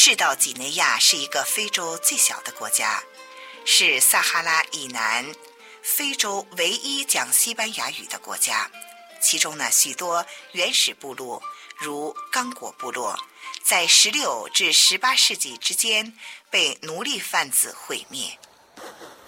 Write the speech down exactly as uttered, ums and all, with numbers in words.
赤道几内亚是一个非洲最小的国家，是撒哈拉以南非洲唯一讲西班牙语的国家。其中呢，许多原始部落，如刚果部落，在十六至十八世纪之间被奴隶贩子毁灭。